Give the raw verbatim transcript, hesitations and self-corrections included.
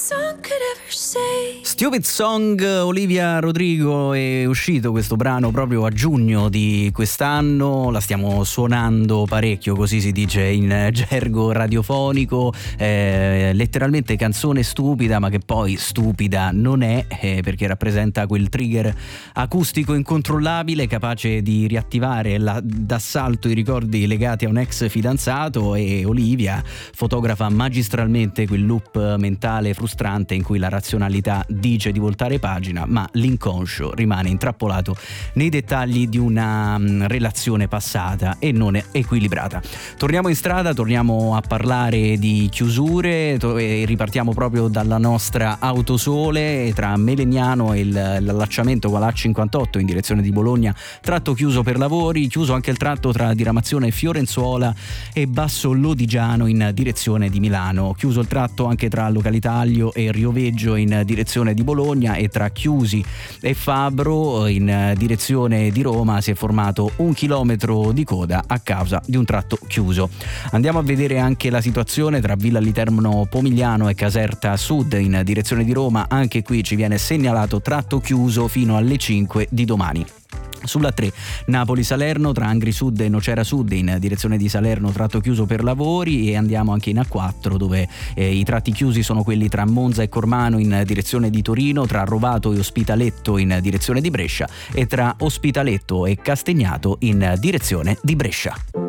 Stupid Song, Olivia Rodrigo. È uscito questo brano proprio a giugno di quest'anno, la stiamo suonando parecchio, così si dice in gergo radiofonico, eh, letteralmente canzone stupida, ma che poi stupida non è, eh, perché rappresenta quel trigger acustico incontrollabile capace di riattivare la, d'assalto i ricordi legati a un ex fidanzato, e Olivia fotografa magistralmente quel loop mentale frustrante in cui la razionalità dice di voltare pagina, ma l'inconscio rimane intrappolato nei dettagli di una um, relazione passata e non equilibrata. Torniamo in strada, torniamo a parlare di chiusure to- e ripartiamo proprio dalla nostra autosole tra Melegnano e il, l'allacciamento con l'A cinquantotto in direzione di Bologna, tratto chiuso per lavori, chiuso anche il tratto tra diramazione Fiorenzuola e Basso Lodigiano in direzione di Milano, chiuso il tratto anche tra località Aglio e Rioveggio in direzione di Bologna, e tra Chiusi e Fabro in direzione di Roma si è formato un chilometro di coda a causa di un tratto chiuso. Andiamo a vedere anche la situazione tra Villa Literno Pomigliano e Caserta Sud in direzione di Roma, anche qui ci viene segnalato tratto chiuso fino alle cinque di domani. Sulla tre Napoli-Salerno tra Angri Sud e Nocera Sud in direzione di Salerno, tratto chiuso per lavori, e andiamo anche in A quattro dove eh, i tratti chiusi sono quelli tra Monza e Cormano in direzione di Torino, tra Rovato e Ospitaletto in direzione di Brescia e tra Ospitaletto e Castagnato in direzione di Brescia.